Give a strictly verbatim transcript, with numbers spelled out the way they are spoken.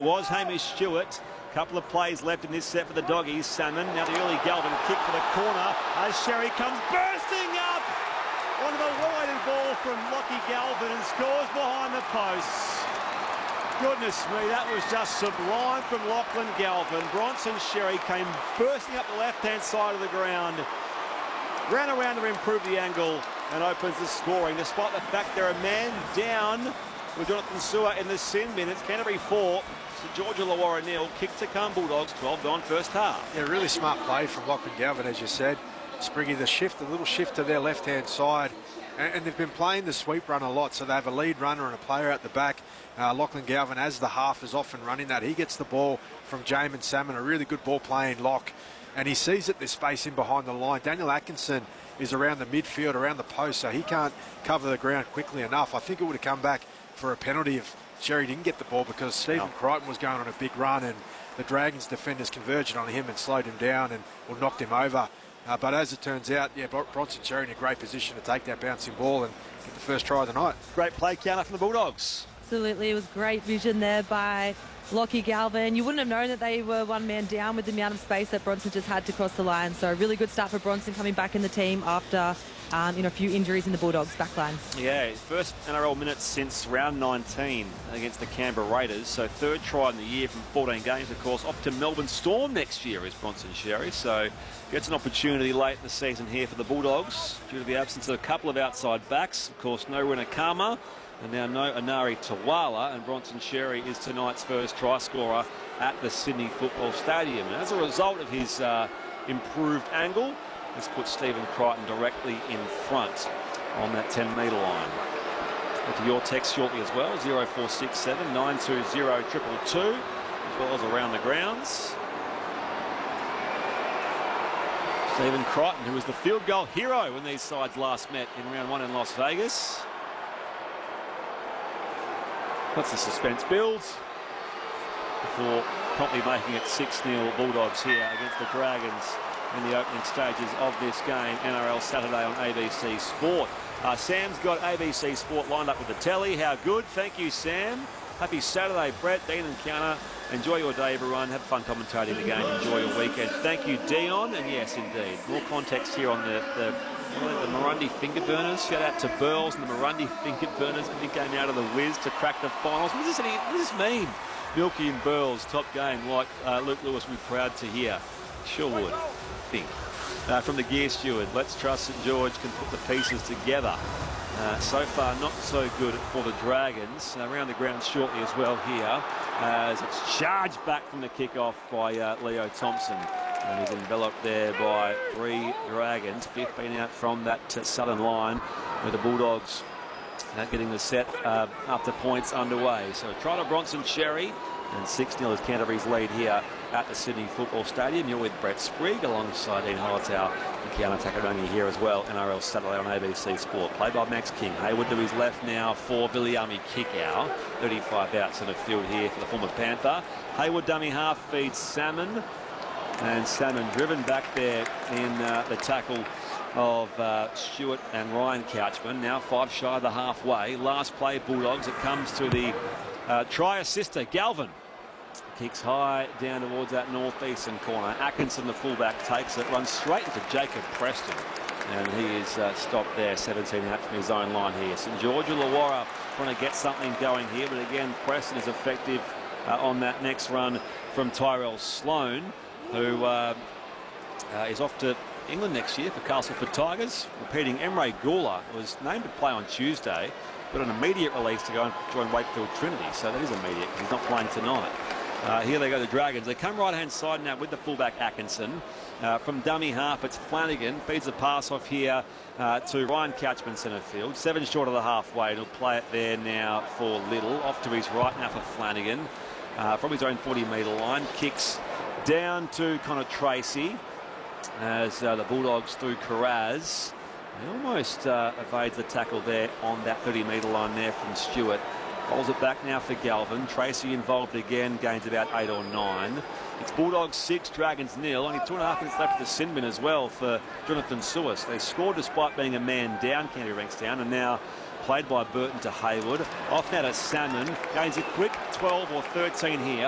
was Hamish Stewart. Couple of plays left in this set for the Doggies. Salmon, now the early Galvin kick for the corner as Sherry comes bursting up onto the wide ball from Lockie Galvin and scores behind the posts. Goodness me, that was just sublime from Lachlan Galvin. Bronson Sherry came bursting up the left-hand side of the ground, ran around to improve the angle and opens the scoring, despite the fact they're a man down with Jonathan Sewer in the sin minutes. Canterbury four, St George Illawarra nil. Kick to come Bulldogs, twelve gone first half. Yeah, really smart play from Lachlan Galvin, as you said. Spriggy, the shift, a little shift to their left-hand side. And, and they've been playing the sweep run a lot, so they have a lead runner and a player at the back. Uh, Lachlan Galvin, as the half, is often running that. He gets the ball from Jamin Salmon, a really good ball-playing lock. And he sees that there's space in behind the line. Daniel Atkinson is around the midfield, around the post, so he can't cover the ground quickly enough. I think it would have come back for a penalty if Sherry didn't get the ball, because Stephen no. Crichton was going on a big run and the Dragons defenders converged on him and slowed him down and or knocked him over. Uh, but as it turns out, yeah, Bronson Sherry in a great position to take that bouncing ball and get the first try of the night. Great play counter from the Bulldogs. Absolutely, it was great vision there by Lockie Galvin. You wouldn't have known that they were one man down with the amount of space that Bronson just had to cross the line. So a really good start for Bronson coming back in the team after um, you know, a few injuries in the Bulldogs back line. Yeah, first N R L minutes since round nineteen against the Canberra Raiders. So third try in the year from fourteen games, of course. Off to Melbourne Storm next year is Bronson Sherry. So gets an opportunity late in the season here for the Bulldogs due to the absence of a couple of outside backs. Of course, no Renakama. And now no Anari Tawala, and Bronson Sherry is tonight's first try scorer at the Sydney Football Stadium. And as a result of his uh, improved angle, this puts Stephen Crichton directly in front on that ten metre line. Get to your text shortly as well, zero four six seven, nine two zero, two two two, as well as around the grounds. Stephen Crichton, who was the field goal hero when these sides last met in round one in Las Vegas. Let's the suspense build before promptly making it six nil Bulldogs here against the Dragons in the opening stages of this game. N R L Saturday on A B C Sport. Uh, Sam's got A B C Sport lined up with the telly. How good. Thank you, Sam. Happy Saturday, Brett, Dean and Kiana. Enjoy your day, everyone. Have fun commentating the game. Enjoy your weekend. Thank you, Dion. And yes, indeed, more context here on the, the The Murundi finger burners. Shout out to Burls and the Murundi finger burners. I think came out of the whiz to crack the finals. What does this, what does this mean? Milky and Burls, top game, like uh, Luke Lewis would be proud to hear. Sure would, I think. Uh, from the gear steward, let's trust St George can put the pieces together. Uh, so far, not so good for the Dragons. Uh, around the ground shortly as well here, as it's charged back from the kickoff by uh, Leo Thompson. And he's enveloped there by three Dragons, fifteen out from that uh, southern line, with the Bulldogs uh, getting the set uh, after points underway. So try to Bronson Sherry, and six nil is Canterbury's lead here at the Sydney Football Stadium. You're with Brett Sprigg alongside Ian Holatow and Kiana Takaroni here as well. N R L Saturday on A B C Sport. Played by Max King. Hayward to his left now for Viliami Kikau. thirty-five outs in the field here for the former Panther. Hayward dummy half feeds Salmon. And Salmon driven back there in uh, the tackle of uh, Stewart and Ryan Couchman. Now five shy of the halfway. Last play, Bulldogs. It comes to the uh, try assister, Galvin. Kicks high down towards that northeastern corner. Atkinson, the fullback, takes it, runs straight into Jacob Preston. And he is uh, stopped there, seventeen out from his own line here. St George Illawarra trying to get something going here. But again, Preston is effective uh, on that next run from Tyrell Sloan, who uh, uh, is off to England next year for Castleford Tigers. Repeating, Emre Gula was named to play on Tuesday, but an immediate release to go and join Wakefield Trinity. So that is immediate. He's not playing tonight. Uh, here they go, the Dragons. They come right-hand side now with the fullback Atkinson. Uh, from dummy half, it's Flanagan. Feeds a pass off here uh, to Ryan Couchman, centre field. Seven short of the halfway. He'll play it there now for Little. Off to his right now for Flanagan. Uh, from his own forty metre line. Kicks down to Connor Tracy as uh, the Bulldogs through Carraz. He almost uh, evades the tackle there on that thirty metre line there from Stewart. Rolls it back now for Galvin. Tracy involved again, gains about eight or nine. It's Bulldogs six, Dragons nil. Only two and a half minutes left of the sin bin as well for Jonathan Suis. They scored despite being a man down, Canterbury ranks down, and now played by Burton to Hayward. Off now to Salmon. Gains a quick twelve or thirteen here.